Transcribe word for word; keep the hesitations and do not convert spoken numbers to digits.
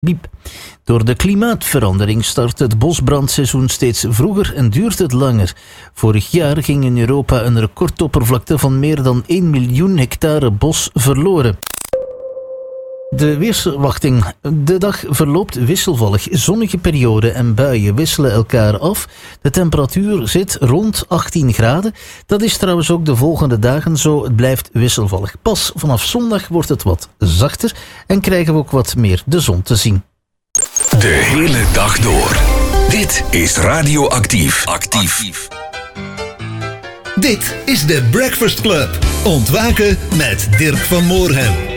Biep. Door de klimaatverandering start het bosbrandseizoen steeds vroeger en duurt het langer. Vorig jaar ging in Europa een recordoppervlakte van meer dan één miljoen hectare bos verloren. De weersverwachting. De dag verloopt wisselvallig. Zonnige perioden en buien wisselen elkaar af. De temperatuur zit rond achttien graden. Dat is trouwens ook de volgende dagen zo. Het blijft wisselvallig. Pas vanaf zondag wordt het wat zachter en krijgen we ook wat meer de zon te zien. De hele dag door. Dit is Radioactief. Actief. Dit is de Breakfast Club. Ontwaken met Dirk van Moorhem.